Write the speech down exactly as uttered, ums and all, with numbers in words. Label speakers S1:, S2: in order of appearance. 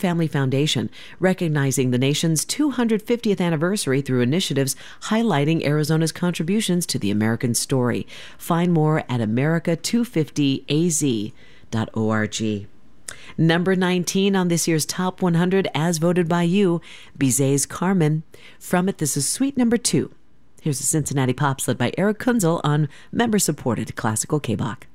S1: Family Foundation, recognizing the nation's two hundred fiftieth anniversary through initiatives highlighting Arizona's contributions to the American story. Find more at america two fifty a z dot org. Number nineteen on this year's Top one hundred, as voted by you, Bizet's Carmen. From it, this is Suite Number Two. Here's the Cincinnati Pops led by Eric Kunzel on member-supported classical K B O C.